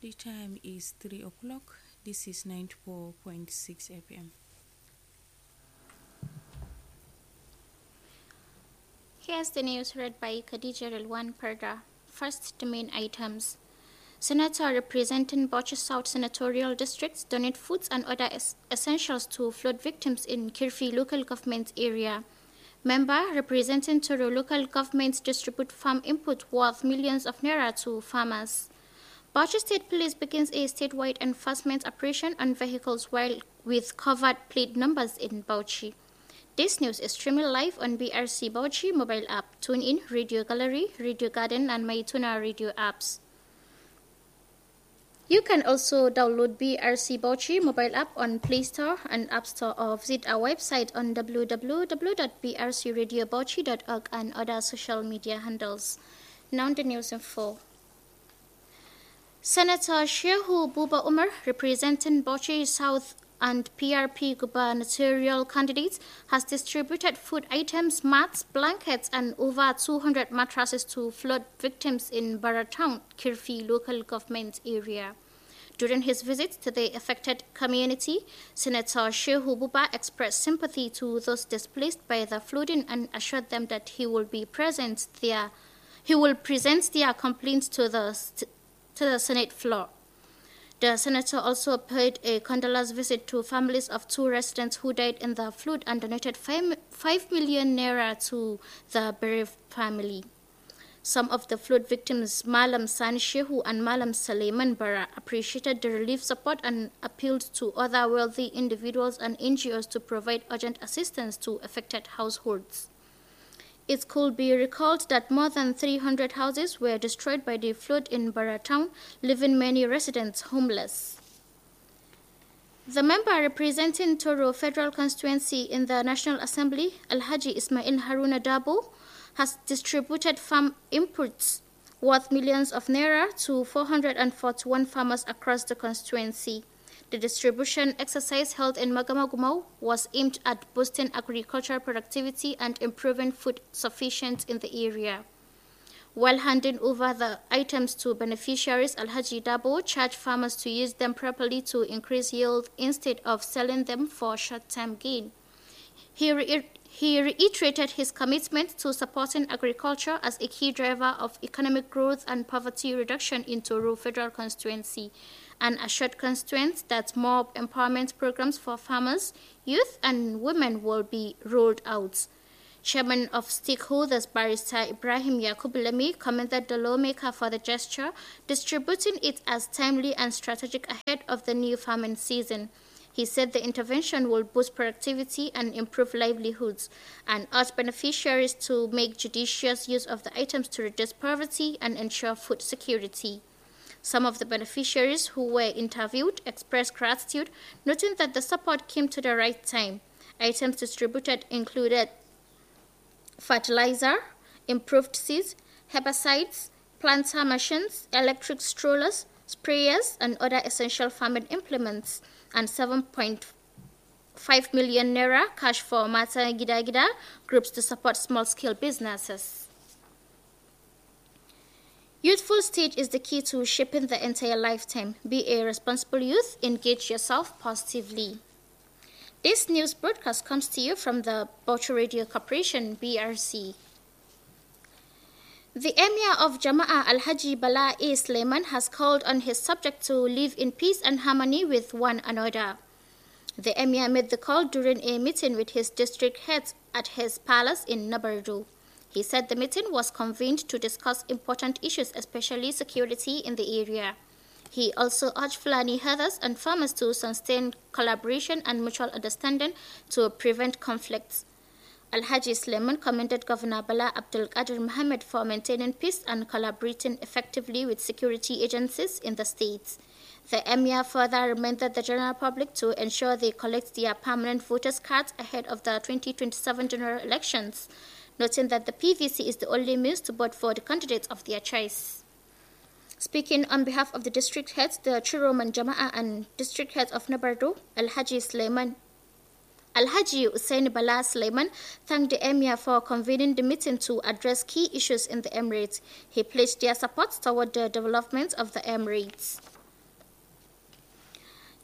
The time is 3 o'clock. This is 94.6 FM. Here's the news read by Khadija Rilwan Parda. First, the main items. Senator representing Bauchi South Senatorial Districts donate foods and other essentials to flood victims in Kirfi local government area. Member representing Toro local government distribute farm input worth millions of naira to farmers. Bauchi State Police begins a statewide enforcement operation on vehicles while with covered plate numbers in Bauchi. This news is streaming live on BRC Bauchi mobile app. Tune in, Radio Gallery, Radio Garden, and Maituna radio apps. You can also download BRC Bauchi mobile app on Play Store and App Store or visit our website on www.brcradiobauchi.org and other social media handles. Now the news in full. Senator Shehu Buba Umar, representing Bauchi South and PRP gubernatorial candidates, has distributed food items, mats, blankets, and over 200 mattresses to flood victims in Baratown, Kirfi local government area. During his visit to the affected community, Senator Shehu Buba expressed sympathy to those displaced by the flooding and assured them that he will present their complaints to the Senate floor. The senator also paid a condolence visit to families of two residents who died in the flood and donated 5 million naira to the bereaved family. Some of the flood victims, Malam Sani Shehu and Malam Suleiman Bara, appreciated the relief support and appealed to other wealthy individuals and NGOs to provide urgent assistance to affected households. It could be recalled that more than 300 houses were destroyed by the flood in Baratown, leaving many residents homeless. The member representing Toro Federal Constituency in the National Assembly, Alhaji Ismail Haruna Dabo, has distributed farm inputs worth millions of naira to 441 farmers across the constituency. The distribution exercise held in Magamagumau was aimed at boosting agricultural productivity and improving food sufficiency in the area. While handing over the items to beneficiaries, Alhaji Dabo charged farmers to use them properly to increase yield instead of selling them for short-term gain. He reiterated his commitment to supporting agriculture as a key driver of economic growth and poverty reduction in Toro Federal Constituency, and assured constituents that more empowerment programs for farmers, youth, and women will be rolled out. Chairman of Stakeholders Barrister Ibrahim Yakubulemi commended the lawmaker for the gesture, distributing it as timely and strategic ahead of the new farming season. He said the intervention will boost productivity and improve livelihoods, and urged beneficiaries to make judicious use of the items to reduce poverty and ensure food security. Some of the beneficiaries who were interviewed expressed gratitude, noting that the support came to the right time. Items distributed included fertilizer, improved seeds, herbicides, planter machines, electric strollers, sprayers, and other essential farming implements, and 7.5 million naira cash for Mata Gida Gida groups to support small-scale businesses. Youthful stage is the key to shaping the entire lifetime. Be a responsible youth, engage yourself positively. This news broadcast comes to you from the Bauchi Radio Corporation, BRC. The Emir of Jama'ah Alhaji Bala A. Suleiman has called on his subjects to live in peace and harmony with one another. The Emir made the call during a meeting with his district heads at his palace in Nabardo. He said the meeting was convened to discuss important issues, especially security in the area. He also urged Fulani herders and farmers to sustain collaboration and mutual understanding to prevent conflicts. Alhaji Suleiman commended Governor Bala Abdul Qadir Mohammed for maintaining peace and collaborating effectively with security agencies in the state. The Emir further reminded the general public to ensure they collect their permanent voters' cards ahead of the 2027 general elections, noting that the PVC is the only means to vote for the candidates of their choice. Speaking on behalf of the district heads, the Chiroman Jama'ah and district heads of Nabardo, Alhaji Hussein Bala Suleiman thanked the Emir for convening the meeting to address key issues in the Emirates. He pledged their support toward the development of the Emirates.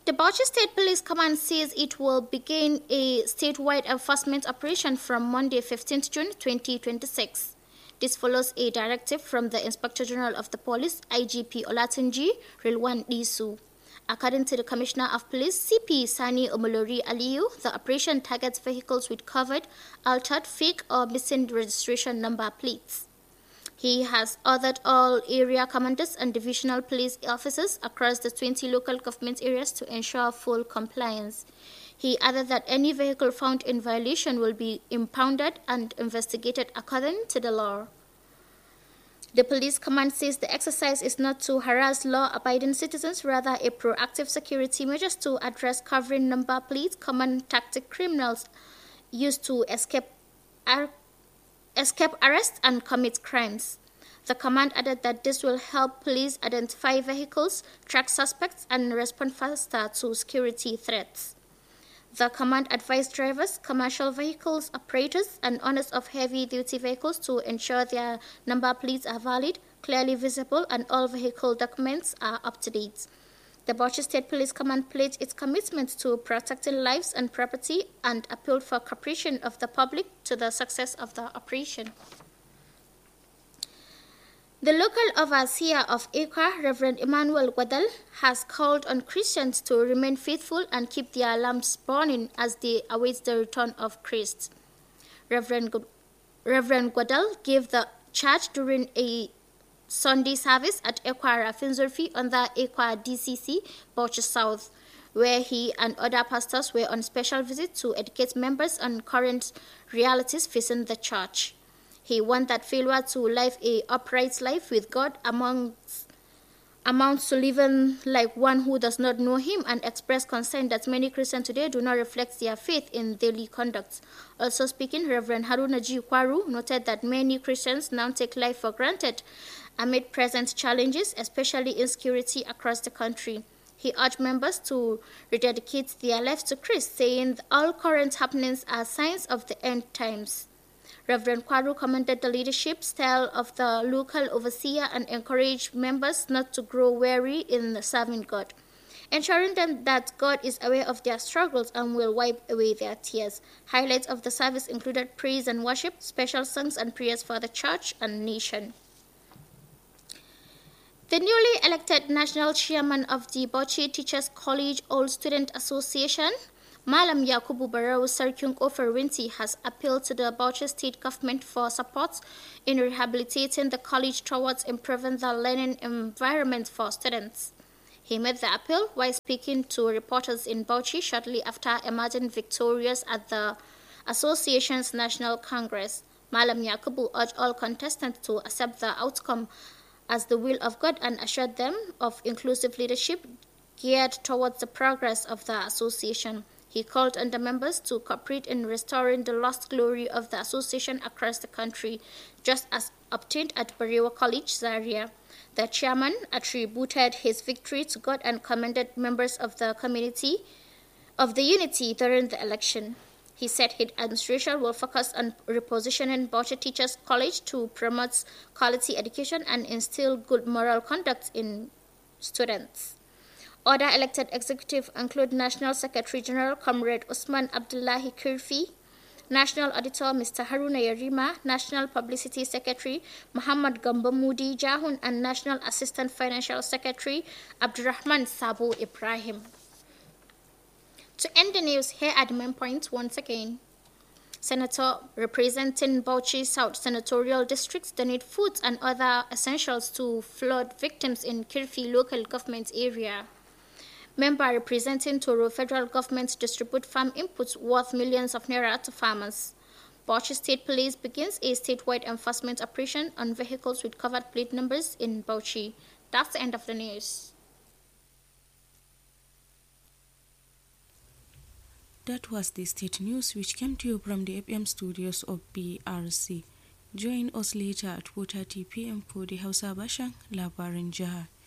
The Bauchi State Police Command says it will begin a statewide enforcement operation from Monday, 15th June 2026. This follows a directive from the Inspector General of the Police, IGP Olatunji Rilwan Disu. According to the Commissioner of Police, CP Sani Omolori Aliyu, the operation targets vehicles with covered, altered, fake or missing registration number plates. He has ordered all area commanders and divisional police officers across the 20 local government areas to ensure full compliance. He added that any vehicle found in violation will be impounded and investigated according to the law. The police command says the exercise is not to harass law-abiding citizens, rather a proactive security measures to address covering number plates, common tactic criminals used to escape arrest and commit crimes. The command added that this will help police identify vehicles, track suspects, and respond faster to security threats. The command advised drivers, commercial vehicles operators, and owners of heavy-duty vehicles to ensure their number plates are valid, clearly visible, and all vehicle documents are up to date. The Bauchi State Police Command pledged its commitment to protecting lives and property and appealed for cooperation of the public to the success of the operation. The local overseer of ECWA, Reverend Emmanuel Guadal, has called on Christians to remain faithful and keep their lamps burning as they await the return of Christ. Reverend Guadal gave the charge during a Sunday service at ECWA Rafin Zurfi on the ECWA DCC, Bauchi South, where he and other pastors were on special visit to educate members on current realities facing the church. He warned that failure to live a upright life with God amounts to living like one who does not know Him, and expressed concern that many Christians today do not reflect their faith in daily conduct. Also speaking, Reverend Haruna G. Kwaru noted that many Christians now take life for granted amid present challenges, especially insecurity across the country. He urged members to rededicate their lives to Christ, saying all current happenings are signs of the end times. Reverend Kwaru commended the leadership style of the local overseer and encouraged members not to grow weary in serving God, ensuring them that God is aware of their struggles and will wipe away their tears. Highlights of the service included praise and worship, special songs and prayers for the church and nation. The newly elected national chairman of the Bauchi Teachers College Old Student Association, Malam Yakubu Barau Sarkyung Oferwinti, has appealed to the Bauchi State government for support in rehabilitating the college towards improving the learning environment for students. He made the appeal while speaking to reporters in Bauchi shortly after emerging victorious at the association's National Congress. Malam Yakubu urged all contestants to accept the outcome as the will of God and assured them of inclusive leadership geared towards the progress of the association. He called on the members to cooperate in restoring the lost glory of the association across the country, just as obtained at Barewa College, Zaria. The chairman attributed his victory to God and commended members of the community of the unity during the election. He said his administration will focus on repositioning Bauchi Teachers College to promote quality education and instill good moral conduct in students. Other elected executives include National Secretary General Comrade Usman Abdullahi Kirfi, National Auditor Mr. Haruna Yarima, National Publicity Secretary Muhammad Gamba Mudi Jahun, and National Assistant Financial Secretary Abdurrahman Sabo Ibrahim. To end the news, here are the main points once again. Senator representing Bauchi South Senatorial District donate foods and other essentials to flood victims in Kirfi local government area. Member representing Toro federal government distribute farm inputs worth millions of naira to farmers. Bauchi State Police begins a statewide enforcement operation on vehicles with covered plate numbers in Bauchi. That's the end of the news. That was the state news which came to you from the FM studios of BRC. Join us later at 4:30 p.m. for the Hausa Bashan Labaran Jihar.